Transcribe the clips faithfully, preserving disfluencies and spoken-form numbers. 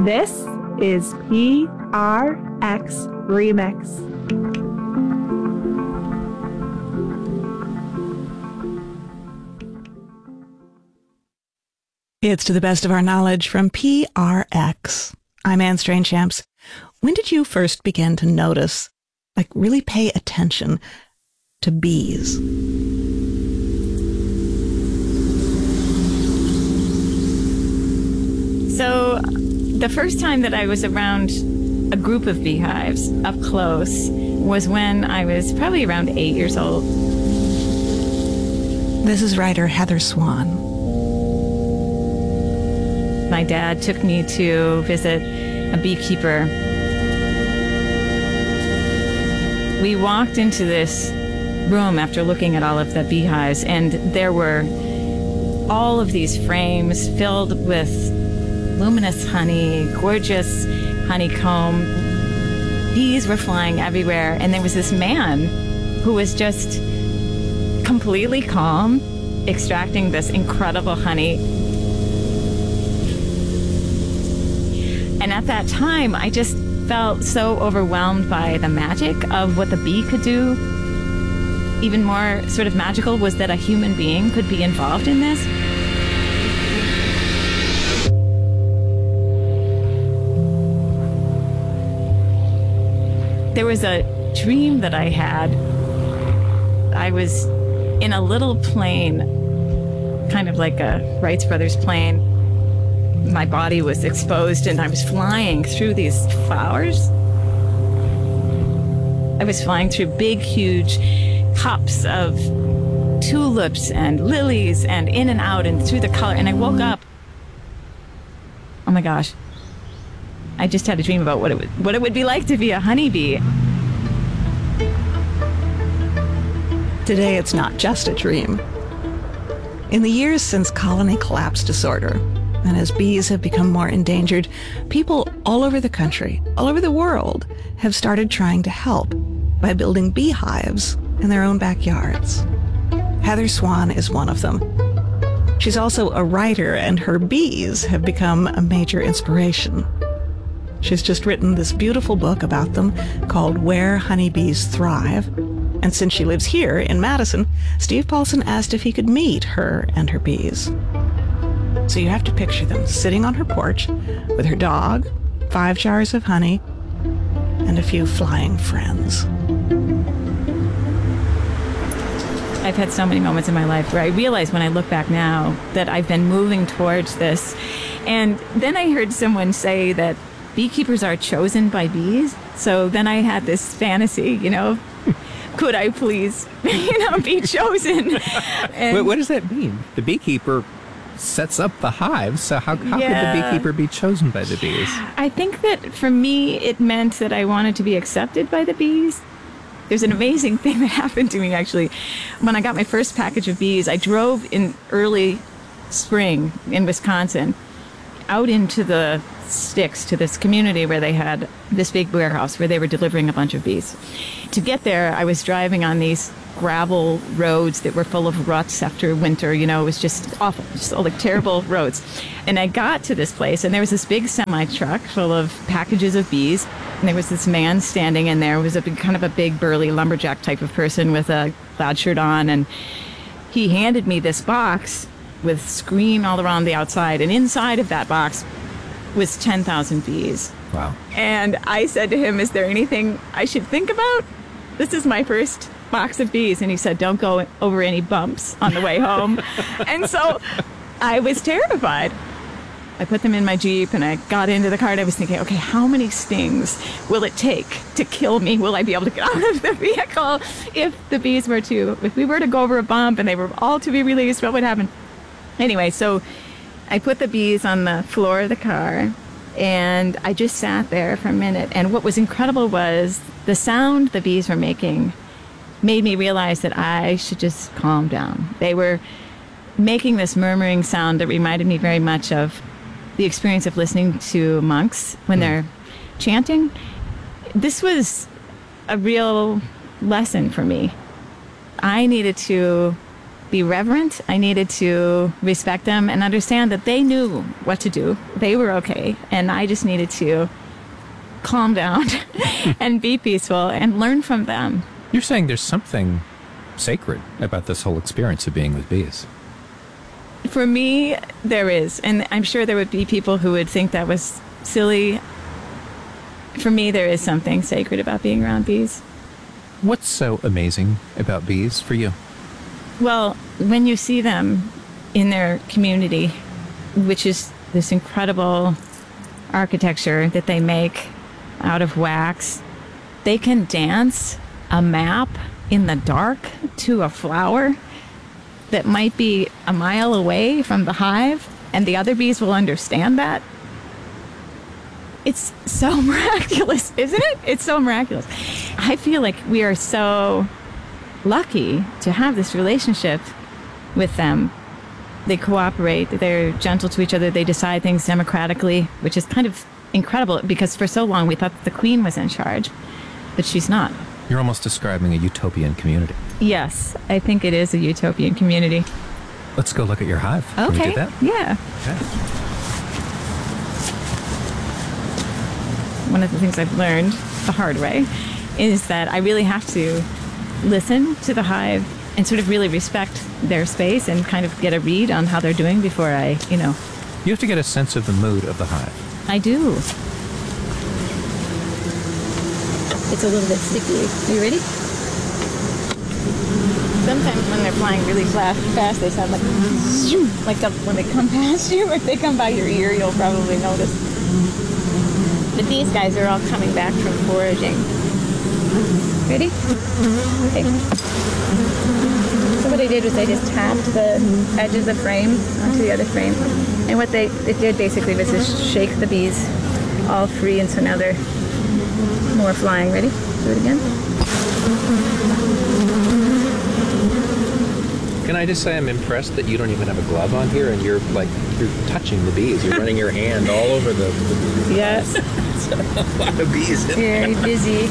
This is P R X Remix. It's To the Best of Our Knowledge from P R X. I'm Anne Strainchamps. When did you first begin to notice, like really pay attention to bees? So the first time that I was around a group of beehives up close was when I was probably around eight years old. This is writer Heather Swan. My dad took me to visit a beekeeper. We walked into this room after looking at all of the beehives, and there were all of these frames filled with luminous honey, gorgeous honeycomb. Bees were flying everywhere, and there was this man who was just completely calm, extracting this incredible honey. And at that time, I just felt so overwhelmed by the magic of what the bee could do. Even more sort of magical was that a human being could be involved in this. There was a dream that I had. I was in a little plane, kind of like a Wright Brothers plane. My body was exposed and I was flying through these flowers. I was flying through big, huge cups of tulips and lilies and in and out and through the color. And I woke up. Oh my gosh. I just had a dream about what it would, what it would be like to be a honeybee. Today, it's not just a dream. In the years since colony collapse disorder, and as bees have become more endangered, people all over the country, all over the world, have started trying to help by building beehives in their own backyards. Heather Swan is one of them. She's also a writer, and her bees have become a major inspiration. She's just written this beautiful book about them called Where Honeybees Thrive. And since she lives here in Madison, Steve Paulson asked if he could meet her and her bees. So you have to picture them sitting on her porch with her dog, five jars of honey, and a few flying friends. I've had so many moments in my life where I realize when I look back now that I've been moving towards this. And then I heard someone say that beekeepers are chosen by bees. So then I had this fantasy, you know, could I please, you know, be chosen? And Wait, what does that mean? The beekeeper sets up the hive, so how, how Yeah. could the beekeeper be chosen by the bees? I think that for me, it meant that I wanted to be accepted by the bees. There's an amazing thing that happened to me, actually. When I got my first package of bees, I drove in early spring in Wisconsin out into the sticks to this community where they had this big warehouse where they were delivering a bunch of bees. To get there, I was driving on these gravel roads that were full of ruts after winter. You know, it was just awful, just all like terrible roads. And I got to this place, and there was this big semi truck full of packages of bees. And there was this man standing in there. It was a big, kind of a big burly lumberjack type of person with a plaid shirt on. And he handed me this box with screen all around the outside. And inside of that box was ten thousand bees. Wow. And I said to him, is there anything I should think about? This is my first box of bees. And he said, don't go over any bumps on the way home. And so I was terrified. I put them in my Jeep and I got into the car and I was thinking, okay, how many stings will it take to kill me? Will I be able to get out of the vehicle if the bees were to, if we were to go over a bump and they were all to be released, what would happen? Anyway, so I put the bees on the floor of the car and I just sat there for a minute. And what was incredible was the sound the bees were making made me realize that I should just calm down. They were making this murmuring sound that reminded me very much of the experience of listening to monks when mm. they're chanting. This was a real lesson for me. I needed to be reverent. I needed to respect them and understand that they knew what to do. They were okay. And I just needed to calm down and be peaceful and learn from them. You're saying there's something sacred about this whole experience of being with bees. For me, there is. And I'm sure there would be people who would think that was silly. For me, there is something sacred about being around bees. What's so amazing about bees for you? Well, when you see them in their community, which is this incredible architecture that they make out of wax, they can dance a map in the dark to a flower that might be a mile away from the hive, and the other bees will understand that. It's so miraculous, isn't it? It's so miraculous. I feel like we are so lucky to have this relationship with them. They cooperate, they're gentle to each other, they decide things democratically, which is kind of incredible because for so long we thought that the queen was in charge, but she's not. You're almost describing a utopian community. Yes, I think it is a utopian community. Let's go look at your hive. Can Okay. we do that? Yeah. Okay. One of the things I've learned the hard way is that I really have to listen to the hive and sort of really respect their space and kind of get a read on how they're doing before I, you know. You have to get a sense of the mood of the hive. I do. It's a little bit sticky. Are you ready? Sometimes when they're flying really fast, fast they sound like zoom, like the, when they come past you. If they come by your ear, you'll probably notice. But these guys are all coming back from foraging. Ready? Okay. So what I did was I just tapped the edge of the frame onto the other frame. And what they it did basically was just shake the bees all free, and so now they're more flying. Ready? Do it again. Can I just say I'm impressed that you don't even have a glove on here and you're like, you're touching the bees. You're running your hand all over the, the Yes. a lot of bees in there. Very busy.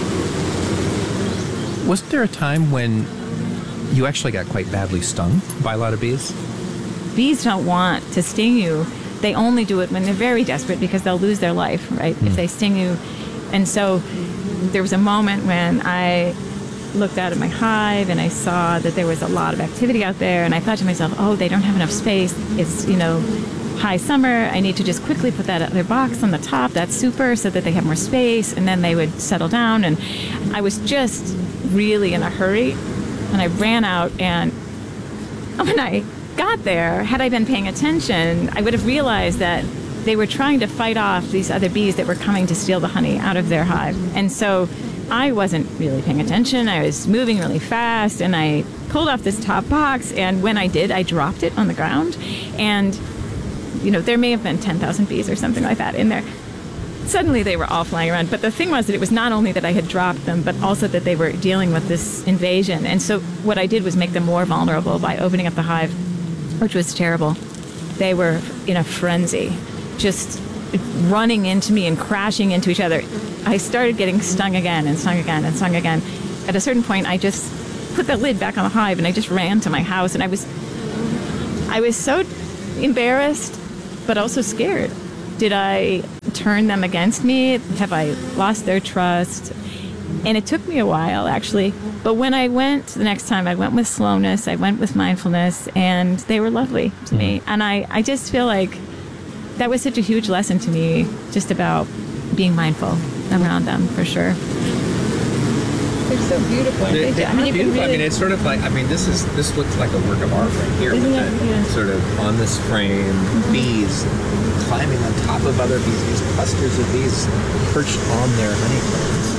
Wasn't there a time when you actually got quite badly stung by a lot of bees? Bees don't want to sting you. They only do it when they're very desperate because they'll lose their life, right? Mm. If they sting you. And so there was a moment when I looked out at my hive and I saw that there was a lot of activity out there, and I thought to myself, oh, they don't have enough space. It's, you know, high summer. I need to just quickly put that other box on the top. That's super, so that they have more space, and then they would settle down. And I was just really in a hurry, and I ran out, and when I got there, had I been paying attention, I would have realized that they were trying to fight off these other bees that were coming to steal the honey out of their hive. And so I wasn't really paying attention. I was moving really fast, and I pulled off this top box, and when I did, I dropped it on the ground. And, you know, there may have been ten thousand bees or something like that in there. Suddenly they were all flying around. But the thing was that it was not only that I had dropped them, but also that they were dealing with this invasion. And so what I did was make them more vulnerable by opening up the hive, which was terrible. They were in a frenzy, just running into me and crashing into each other. I started getting stung again and stung again and stung again. At a certain point, I just put the lid back on the hive and I just ran to my house. And I was, I was so embarrassed, but also scared. Did I turn them against me? Have I lost their trust? And it took me a while, actually. But when I went the next time, I went with slowness, I went with mindfulness, and they were lovely to me. And I, I just feel like that was such a huge lesson to me, just about being mindful around them, for sure. They're so beautiful. They, they I are mean, you can beautiful. I really- mean, it's sort of like, I mean, this is this looks like a work of art right here Isn't with it? the Yeah. sort of on this frame, bees climbing on top of other bees, these clusters of bees perched on their honeycombs.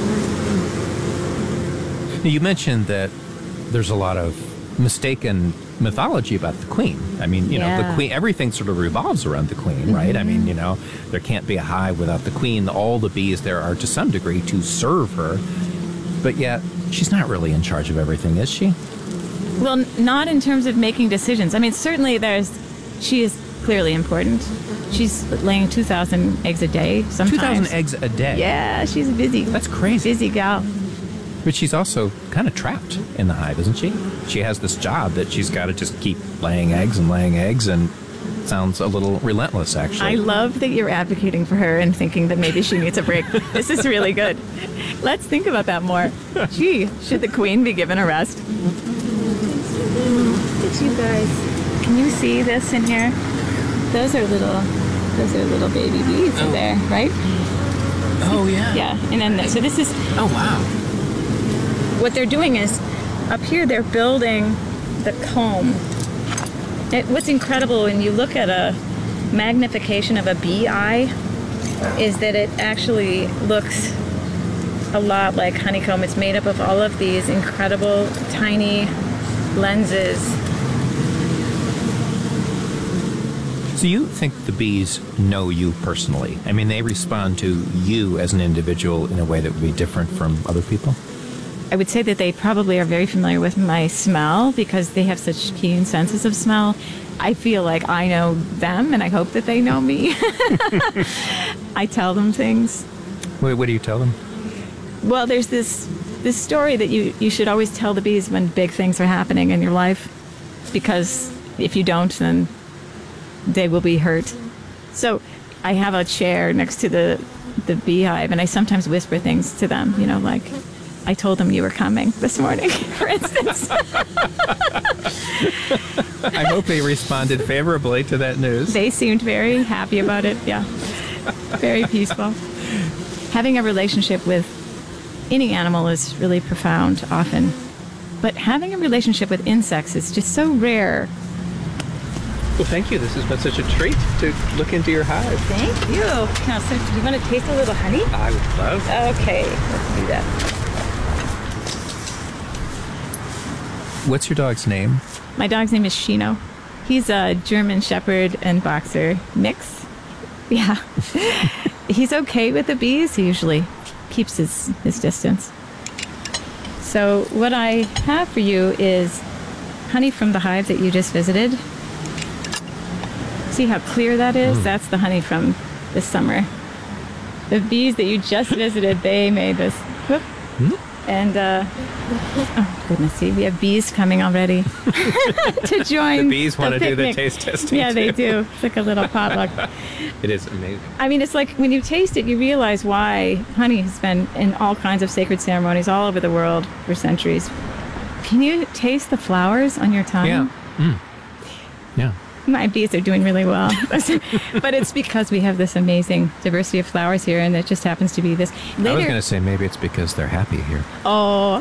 Now, you mentioned that there's a lot of mistaken mythology about the queen. I mean, you know, the Yeah. queen, everything sort of revolves around the queen, right? I mean, you know, there can't be a hive without the queen. All the bees there are to some degree to serve her. But yet, she's not really in charge of everything, is she? Well, n- not in terms of making decisions. I mean, certainly there's, she is clearly important. She's laying two thousand eggs a day sometimes. two thousand eggs a day. Yeah, she's busy. That's crazy. Busy gal. But she's also kind of trapped in the hive, isn't she? She has this job that she's got to just keep laying eggs and laying eggs, and sounds a little relentless, actually. I love that you're advocating for her and thinking that maybe she needs a break. This is really good. Let's think about that more. Gee, should the queen be given a rest? Look at you guys. Can you see this in here? Those are little, those are little baby bees in there, right? Oh, yeah. Yeah, and then so this is Oh, wow. what they're doing is up here they're building the comb. It, what's incredible when you look at a magnification of a bee eye is that it actually looks a lot like honeycomb. It's made up of all of these incredible tiny lenses. So you think the bees know you personally? I mean, they respond to you as an individual in a way that would be different from other people? I would say that they probably are very familiar with my smell because they have such keen senses of smell. I feel like I know them, and I hope that they know me. I tell them things. Wait, what do you tell them? Well, there's this this story that you, you should always tell the bees when big things are happening in your life, because if you don't, then they will be hurt. So I have a chair next to the the beehive, and I sometimes whisper things to them, you know, like, I told them you were coming this morning, for instance. I hope they responded favorably to that news. They seemed very happy about it, yeah. Very peaceful. Having a relationship with any animal is really profound often, but having a relationship with insects is just so rare. Well, thank you. This has been such a treat to look into your hive. Thank you. Now, so do you want to taste a little honey? I would love. Okay, let's do that. What's your dog's name? My dog's name is Shino. He's a German Shepherd and Boxer mix. Yeah. He's okay with the bees. He usually keeps his, his distance. So what I have for you is honey from the hive that you just visited. See how clear that is? Mm. That's the honey from this summer. The bees that you just visited, they made this. Whoop. Mm. And, uh, oh, goodness, see, we have bees coming already to join. The bees want the to do the picnic. taste testing. Yeah, too. they do. It's like a little potluck. It is amazing. I mean, it's like when you taste it, you realize why honey has been in all kinds of sacred ceremonies all over the world for centuries. Can you taste the flowers on your tongue? Yeah. Mm. Yeah. My bees are doing really well. But it's because we have this amazing diversity of flowers here, and it just happens to be this. Later, I was going to say maybe it's because they're happy here. Oh,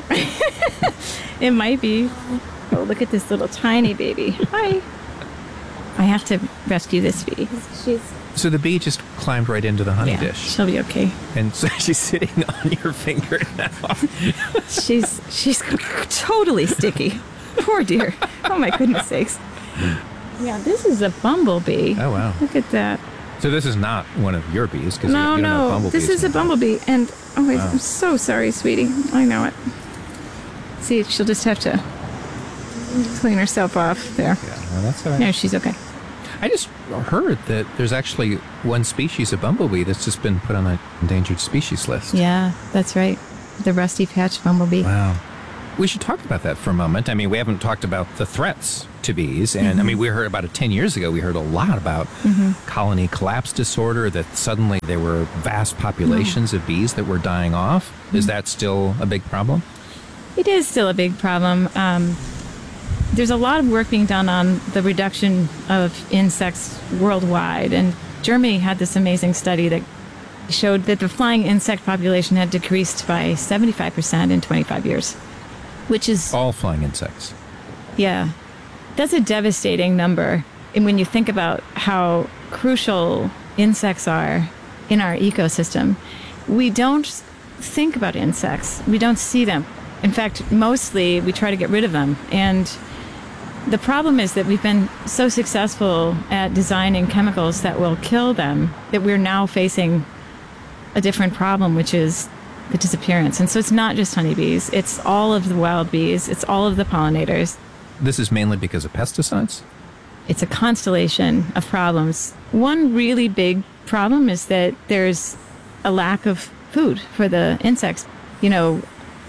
it might be. Oh, look at this little tiny baby. Hi. I have to rescue this bee. She's So the bee just climbed right into the honey yeah, dish. she'll be okay. And so she's sitting on your finger now. She's she's totally sticky. Poor dear. Oh my goodness sakes. Yeah, this is a bumblebee. Oh, wow. Look at that. So this is not one of your bees, because No, you don't have no, bumblebees. this is a bumblebee. And, oh, wait, Wow. I'm so sorry, sweetie. I know it. See, she'll just have to clean herself off there. Yeah, well, that's all right. No, she's okay. I just heard that there's actually one species of bumblebee that's just been put on an endangered species list. Yeah, that's right. The rusty patch bumblebee. Wow. We should talk about that for a moment. I mean, we haven't talked about the threats to bees. And Mm-hmm. I mean, we heard about it ten years ago. We heard a lot about Mm-hmm. colony collapse disorder, that suddenly there were vast populations Mm. of bees that were dying off. Mm-hmm. Is that still a big problem? It is still a big problem. Um, there's a lot of work being done on the reduction of insects worldwide. And Germany had this amazing study that showed that the flying insect population had decreased by seventy-five percent in twenty-five years, which is, All flying insects. yeah, that's a devastating number. And when you think about how crucial insects are in our ecosystem, we don't think about insects. We don't see them. In fact, mostly we try to get rid of them. And the problem is that we've been so successful at designing chemicals that will kill them that we're now facing a different problem, which is the disappearance. And so it's not just honeybees, it's all of the wild bees, it's all of the pollinators. This is mainly because of pesticides? It's a constellation of problems. One really big problem is that there's a lack of food for the insects. You know,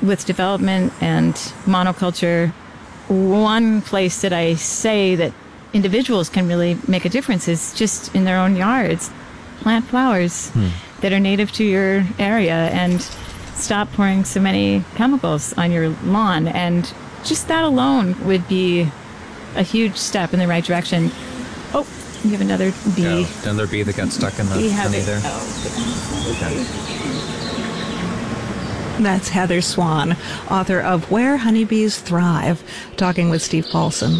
with development and monoculture, one place that I say that individuals can really make a difference is just in their own yards. Plant flowers hmm. that are native to your area and stop pouring so many chemicals on your lawn. And just that alone would be a huge step in the right direction. Oh, you have another bee. Yeah, another bee that got stuck in the We have honey it. there. Oh, Okay. That's Heather Swan, author of Where Honeybees Thrive, talking with Steve Paulson.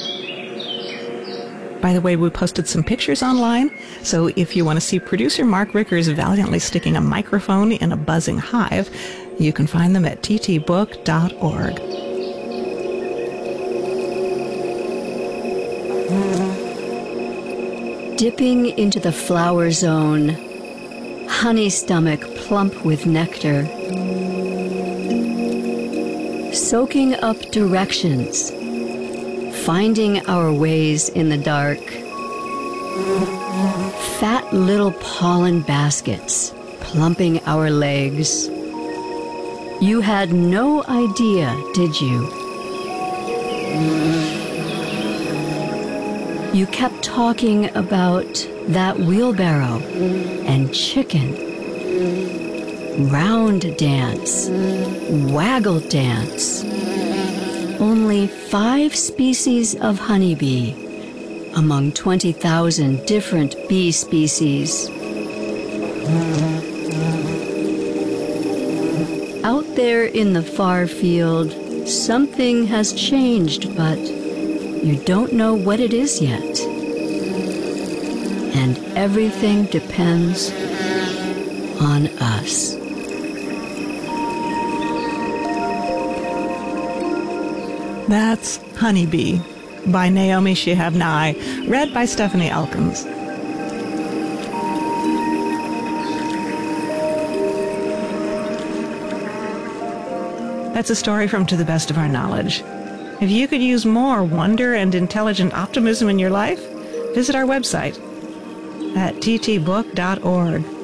By the way, we posted some pictures online, so if you want to see producer Mark Rickers valiantly sticking a microphone in a buzzing hive, you can find them at t t book dot org. Dipping into the flower zone, honey stomach plump with nectar, soaking up directions, finding our ways in the dark, fat little pollen baskets plumping our legs. You had no idea, did you? You kept talking about that wheelbarrow and chicken, round dance, waggle dance. Only five species of honeybee among twenty thousand different bee species. Out there in the far field, something has changed, but you don't know what it is yet. And everything depends on us. That's Honeybee by Naomi Shihab Nye, read by Stephanie Elkins. That's a story from To the Best of Our Knowledge. If you could use more wonder and intelligent optimism in your life, visit our website at t t book dot org.